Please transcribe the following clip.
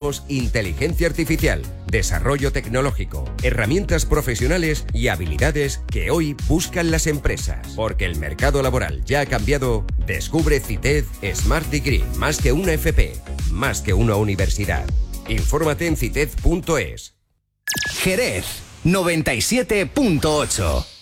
tenemos inteligencia artificial, desarrollo tecnológico, herramientas profesionales y habilidades que hoy buscan las empresas. Porque el mercado laboral ya ha cambiado, descubre CITED Smart Degree. Más que una FP, más que una universidad. Infórmate en cited.es. Jerez 97.8.